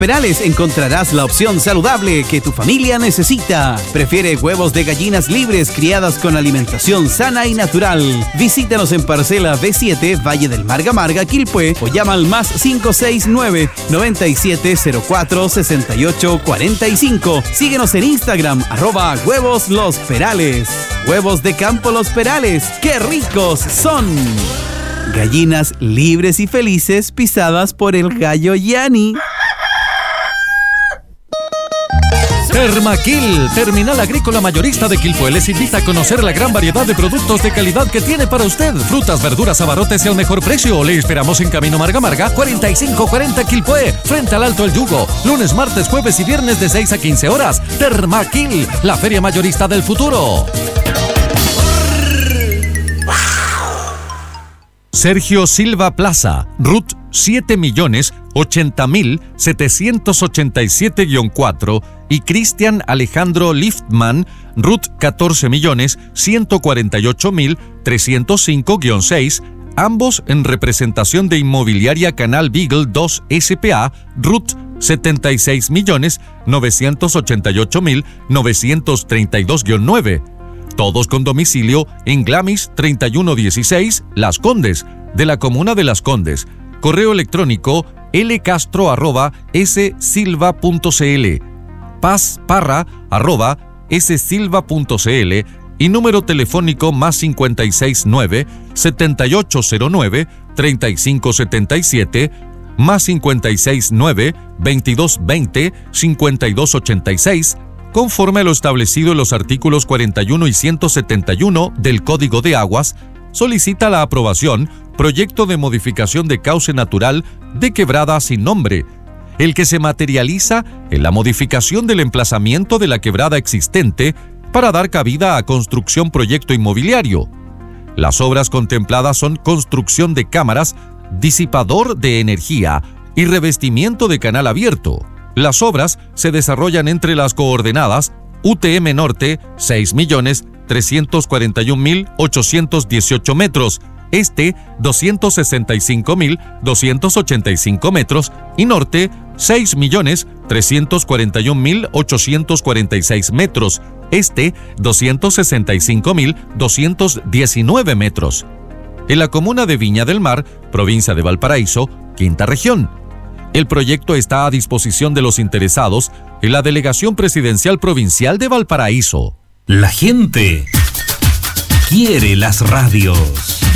Perales encontrarás la opción saludable que tu familia necesita. Prefiere huevos de gallinas libres criadas con alimentación sana y natural. Visítanos en parcela B7, Valle del Marga Marga, Quilpué, o llama al más 569-9704-6845. Síguenos en Instagram, @huevos Los Perales. Huevos de campo Los Perales, ¡qué ricos son! Gallinas libres y felices pisadas por el gallo Yani. Termaquil, Terminal Agrícola Mayorista de Quilpué, les invita a conocer la gran variedad de productos de calidad que tiene para usted. Frutas, verduras, abarrotes y al mejor precio. Le esperamos en Camino Marga Marga, 4540 Quilpué, frente al Alto El Yugo. Lunes, martes, jueves y viernes de 6 a 15 horas. Termaquil, la feria mayorista del futuro. Sergio Silva Plaza, RUT 7.080.787-4 y Cristian Alejandro Liftman, RUT 14.148.305-6, ambos en representación de Inmobiliaria Canal Beagle 2 S.p.A., RUT 76.988.932-9, todos con domicilio en Glamis 3116, Las Condes, de la comuna de Las Condes. Correo electrónico lcastro@ssilva.cl, pazparra@ssilva.cl y número telefónico más 569 7809 3577 más 569 2220 5286, conforme a lo establecido en los artículos 41 y 171 del Código de Aguas. Solicita la aprobación proyecto de modificación de cauce natural de quebrada sin nombre, el que se materializa en la modificación del emplazamiento de la quebrada existente para dar cabida a construcción proyecto inmobiliario. Las obras contempladas son construcción de cámaras, disipador de energía y revestimiento de canal abierto. Las obras se desarrollan entre las coordenadas UTM Norte 6.341.818 metros, Este 265.285 metros y Norte 6.341.846 metros, Este 265.219 metros. En la comuna de Viña del Mar, provincia de Valparaíso, quinta región. El proyecto está a disposición de los interesados en la Delegación Presidencial Provincial de Valparaíso. La gente quiere las radios.